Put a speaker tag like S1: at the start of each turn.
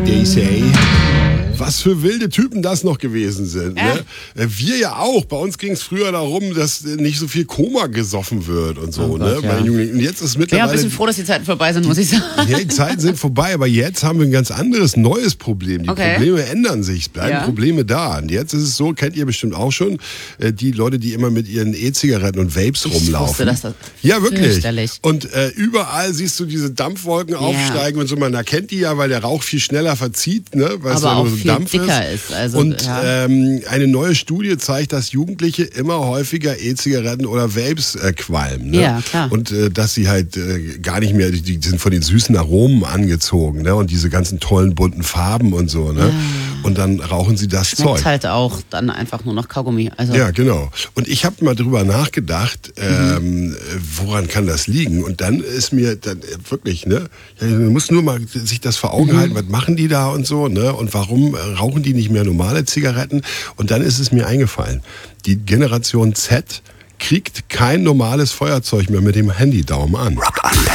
S1: They say. Was für wilde Typen das noch gewesen sind. Ne? Wir ja auch. Bei uns ging es früher darum, dass nicht so viel Koma gesoffen wird und so.
S2: Oh Gott,
S1: ne? Und jetzt ist mittlerweile...
S2: Ich bin ein bisschen froh, dass die Zeiten vorbei sind, muss ich sagen.
S1: Ja, die Zeiten sind vorbei, aber jetzt haben wir ein ganz anderes, neues Problem. Die Probleme ändern sich, es bleiben Probleme da. Und jetzt ist es so, kennt ihr bestimmt auch schon, die Leute, die immer mit ihren E-Zigaretten und Vapes rumlaufen.
S2: Ich wusste, das
S1: ja, wirklich.
S2: fürchterlich.
S1: Und überall siehst du diese Dampfwolken aufsteigen und so. Man erkennt die ja, weil der Rauch viel schneller verzieht, ne? Weil es ja nur so Dampf
S2: dicker ist. Also,
S1: und eine neue Studie zeigt, dass Jugendliche immer häufiger E-Zigaretten oder Vapes qualmen. Ne?
S2: Ja, klar.
S1: Und dass sie halt gar nicht mehr, die sind von den süßen Aromen angezogen, ne? Und diese ganzen tollen bunten Farben und so. Ne? Ja. Und dann rauchen sie das
S2: Schmeckt
S1: Zeug.
S2: Halt auch dann einfach nur noch Kaugummi. Also.
S1: Ja, genau. Und ich habe mal drüber nachgedacht, woran kann das liegen? Und dann ist mir dann wirklich, ne, man muss nur mal sich das vor Augen halten, was machen die da und so, ne? Und warum rauchen die nicht mehr normale Zigaretten? Und dann ist es mir eingefallen, die Generation Z kriegt kein normales Feuerzeug mehr mit dem Handydaumen an.